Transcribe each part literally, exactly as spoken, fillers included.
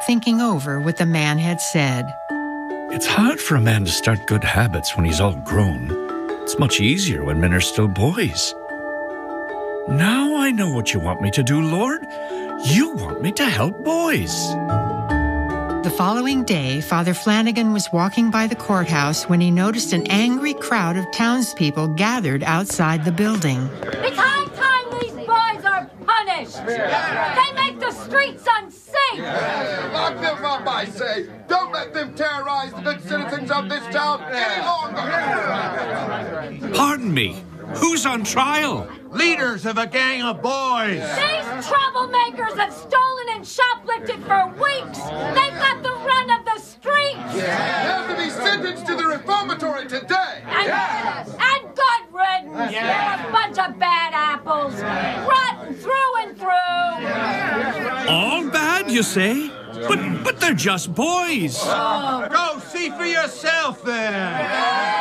thinking over what the man had said. It's hard for a man to start good habits when he's all grown. It's much easier when men are still boys. Now I know what you want me to do, Lord. You want me to help boys. The following day, Father Flanagan was walking by the courthouse when he noticed an angry crowd of townspeople gathered outside the building. It's high time these boys are punished. They make the streets unsafe. Yeah, lock them up, I say. Don't let them terrorize the good citizens of this town any longer. Pardon me. Who's on trial? Leaders of a gang of boys. These troublemakers have stolen and shoplifted for weeks. They've got the run of the streets. They have to be sentenced to the reformatory today. And, yes. and good riddance. They're a bunch of bad apples. Rotten through and through. All bad, you say? But but they're just boys. Oh. Go see for yourself then.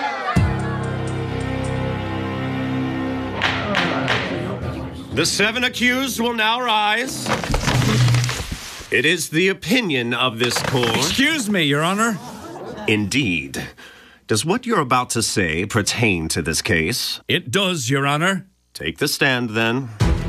The seven accused will now rise. It is the opinion of this court. Excuse me, Your Honor. Indeed. Does what you're about to say pertain to this case? It does, Your Honor. Take the stand, then.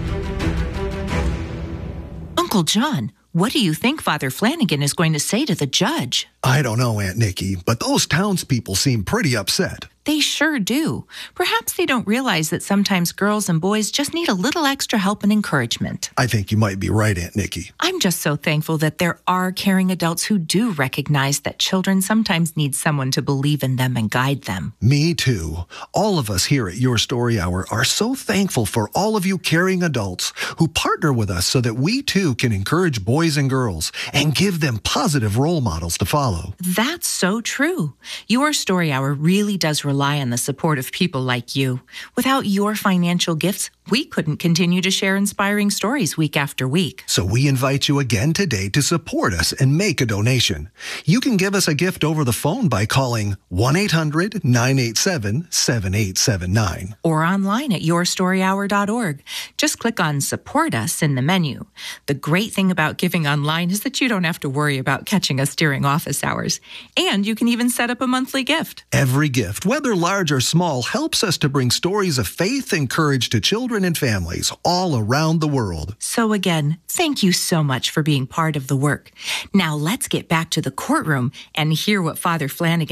Uncle John, what do you think Father Flanagan is going to say to the judge? I don't know, Aunt Nikki, but those townspeople seem pretty upset. They sure do. Perhaps they don't realize that sometimes girls and boys just need a little extra help and encouragement. I think you might be right, Aunt Nikki. I'm just so thankful that there are caring adults who do recognize that children sometimes need someone to believe in them and guide them. Me too. All of us here at Your Story Hour are so thankful for all of you caring adults who partner with us so that we too can encourage boys and girls and give them positive role models to follow. That's so true. Your Story Hour really does rely on the support of people like you. Without your financial gifts, we couldn't continue to share inspiring stories week after week. So we invite you again today to support us and make a donation. You can give us a gift over the phone by calling one eight hundred nine eight seven seven eight seven nine. Or online at your story hour dot org. Just click on Support Us in the menu. The great thing about giving online is that you don't have to worry about catching us during office hours. And you can even set up a monthly gift. Every gift, whether large or small, helps us to bring stories of faith and courage to children and families all around the world. So again, thank you so much for being part of the work. Now let's get back to the courtroom and hear what Father Flanagan